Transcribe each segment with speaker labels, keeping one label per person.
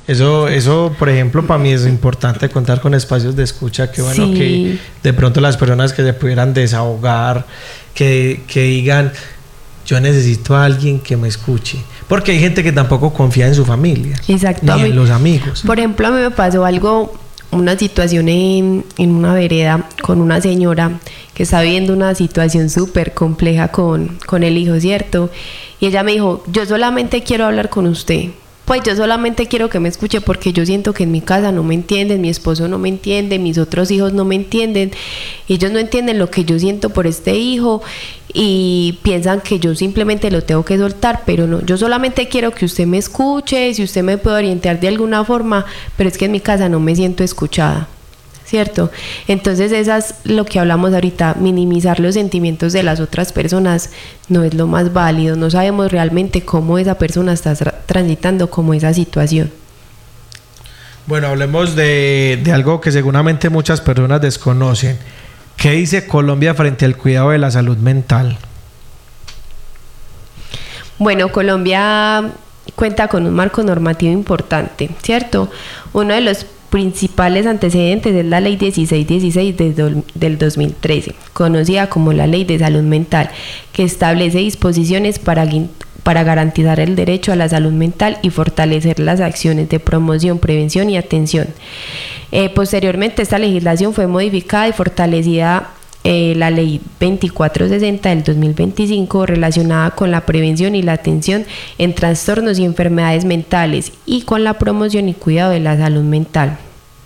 Speaker 1: Eso, por ejemplo, para mí es importante contar con espacios de escucha, que bueno,
Speaker 2: Sí.
Speaker 1: que de pronto las personas que se pudieran desahogar, que digan, yo necesito a alguien que me escuche, porque hay gente que tampoco confía en su familia,
Speaker 2: Exacto.
Speaker 1: ni en los amigos.
Speaker 2: Por ejemplo, a mí me pasó una situación en una vereda con una señora que está viviendo una situación súper compleja con el hijo, ¿cierto? Y ella me dijo, yo solamente quiero hablar con usted. Pues yo solamente quiero que me escuche porque yo siento que en mi casa no me entienden, mi esposo no me entiende, mis otros hijos no me entienden, ellos no entienden lo que yo siento por este hijo y piensan que yo simplemente lo tengo que soltar, pero no, yo solamente quiero que usted me escuche, si usted me puede orientar de alguna forma, pero es que en mi casa no me siento escuchada, ¿cierto? Entonces eso es lo que hablamos ahorita, minimizar los sentimientos de las otras personas no es lo más válido, no sabemos realmente cómo esa persona está transitando como esa situación.
Speaker 1: Bueno, hablemos de algo que seguramente muchas personas desconocen. ¿Qué dice Colombia frente al cuidado de la salud mental?
Speaker 2: Bueno, Colombia cuenta con un marco normativo importante, ¿cierto? Uno de los principales antecedentes es la Ley 1616 del 2013, conocida como la Ley de Salud Mental, que establece disposiciones para garantizar el derecho a la salud mental y fortalecer las acciones de promoción, prevención y atención. Posteriormente, esta legislación fue modificada y fortalecida la Ley 2460 del 2025 relacionada con la prevención y la atención en trastornos y enfermedades mentales y con la promoción y cuidado de la salud mental.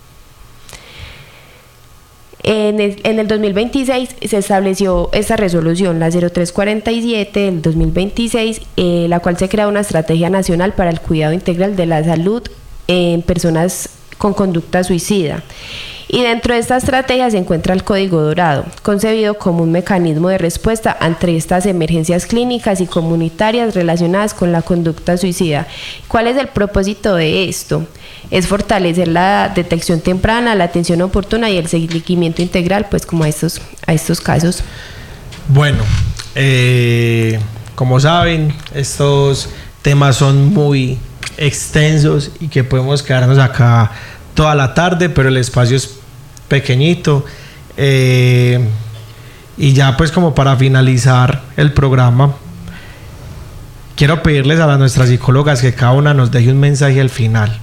Speaker 2: En el 2026 se estableció esta resolución, la 0347 del 2026, la cual se crea una estrategia nacional para el cuidado integral de la salud en personas con conducta suicida. Y dentro de esta estrategia se encuentra el Código Dorado, concebido como un mecanismo de respuesta ante estas emergencias clínicas y comunitarias relacionadas con la conducta suicida. ¿Cuál es el propósito de esto? Es fortalecer la detección temprana, la atención oportuna y el seguimiento integral, pues como a estos casos.
Speaker 1: Bueno, como saben, estos temas son muy extensos y que podemos quedarnos acá toda la tarde, pero el espacio es pequeñito, y ya pues como para finalizar el programa, quiero pedirles a nuestras psicólogas que cada una nos deje un mensaje al final.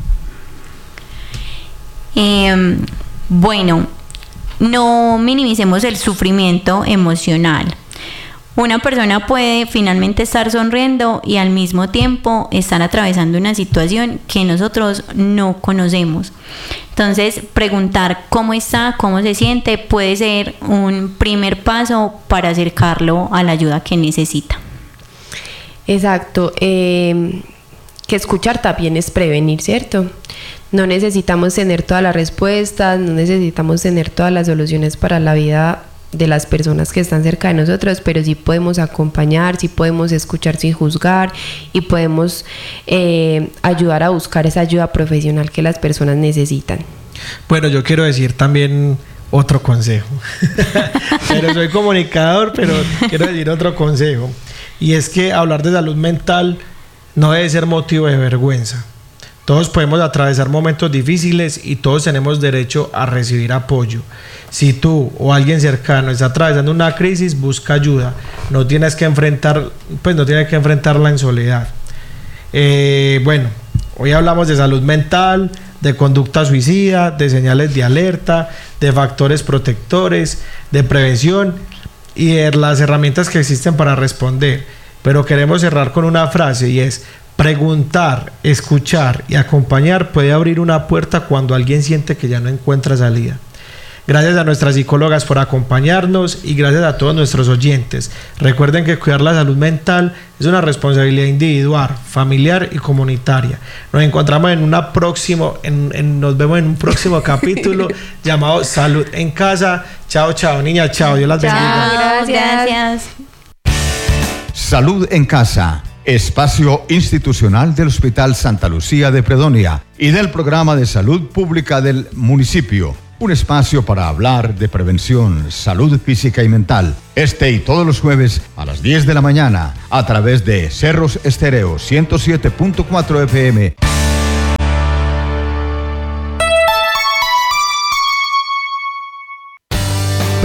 Speaker 3: Bueno, no minimicemos el sufrimiento emocional. Una persona puede finalmente estar sonriendo y al mismo tiempo estar atravesando una situación que nosotros no conocemos. Entonces, preguntar cómo está, cómo se siente, puede ser un primer paso para acercarlo a la ayuda que necesita.
Speaker 2: Exacto. Que escuchar también es prevenir, ¿cierto? No necesitamos tener todas las respuestas, no necesitamos tener todas las soluciones para la vida de las personas que están cerca de nosotros, pero sí podemos acompañar, sí podemos escuchar sin juzgar y podemos ayudar a buscar esa ayuda profesional que las personas necesitan.
Speaker 1: Bueno, yo quiero decir también otro consejo. Pero soy comunicador, pero quiero decir otro consejo. Y es que hablar de salud mental no debe ser motivo de vergüenza. Todos podemos atravesar momentos difíciles y todos tenemos derecho a recibir apoyo. Si tú o alguien cercano está atravesando una crisis, busca ayuda. No tienes que enfrentarla en soledad. Bueno, hoy hablamos de salud mental, de conducta suicida, de señales de alerta, de factores protectores, de prevención y de las herramientas que existen para responder. Pero queremos cerrar con una frase y es: preguntar, escuchar y acompañar puede abrir una puerta cuando alguien siente que ya no encuentra salida. Gracias a nuestras psicólogas por acompañarnos y gracias a todos nuestros oyentes. Recuerden que cuidar la salud mental es una responsabilidad individual, familiar y comunitaria. Nos encontramos nos vemos en un próximo capítulo llamado Salud en Casa. Chao, chao, niña, chao. Dios las bendiga.
Speaker 3: Gracias.
Speaker 4: Salud en Casa, espacio institucional del Hospital Santa Lucía de Predonia y del Programa de Salud Pública del municipio. Un espacio para hablar de prevención, salud física y mental. Este y todos los jueves a las 10 de la mañana a través de Cerros Estéreo 107.4 FM.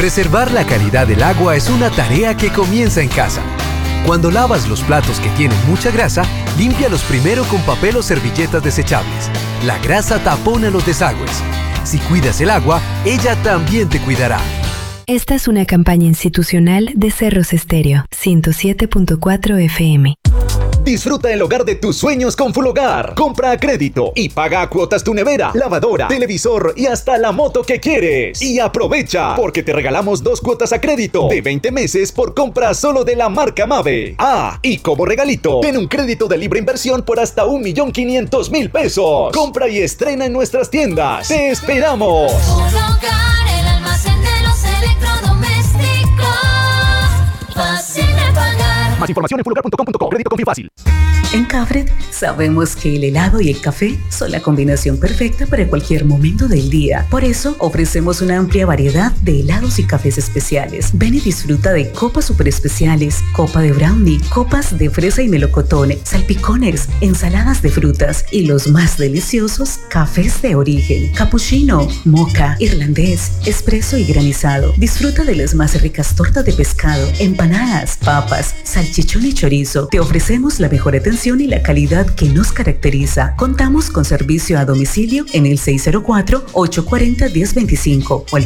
Speaker 5: Preservar la calidad del agua es una tarea que comienza en casa. Cuando lavas los platos que tienen mucha grasa, límpialos primero con papel o servilletas desechables. La grasa tapona los desagües. Si cuidas el agua, ella también te cuidará.
Speaker 6: Esta es una campaña institucional de Cerros Estéreo, 107.4 FM.
Speaker 7: Disfruta el hogar de tus sueños con Fulhogar. Compra a crédito y paga a cuotas tu nevera, lavadora, televisor y hasta la moto que quieres. Y aprovecha, porque te regalamos 2 cuotas a crédito de 20 meses por compra solo de la marca Mave. Ah, y como regalito, ten un crédito de libre inversión por hasta 1.500.000 pesos. Compra y estrena en nuestras tiendas. ¡Te esperamos!
Speaker 8: Fulhogar, el almacén de los electrodomésticos. Fácil de pagar.
Speaker 7: Más información en fulhogar.com.co. Crédito Confío Fácil.
Speaker 9: En Cafred sabemos que el helado y el café son la combinación perfecta para cualquier momento del día. Por eso ofrecemos una amplia variedad de helados y cafés especiales. Ven y disfruta de copas super especiales, copa de brownie, copas de fresa y melocotón, salpicones, ensaladas de frutas y los más deliciosos cafés de origen, cappuccino, mocha, irlandés, espresso y granizado. Disfruta de las más ricas tortas de pescado, empanadas, papas, salchichón y chorizo. Te ofrecemos la mejor atención y la calidad que nos caracteriza. Contamos con servicio a domicilio en el 604-840-1025 o el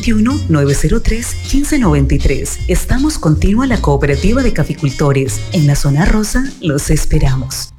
Speaker 9: 321-903-1593. Estamos contigo a la Cooperativa de Caficultores. En la Zona Rosa los esperamos.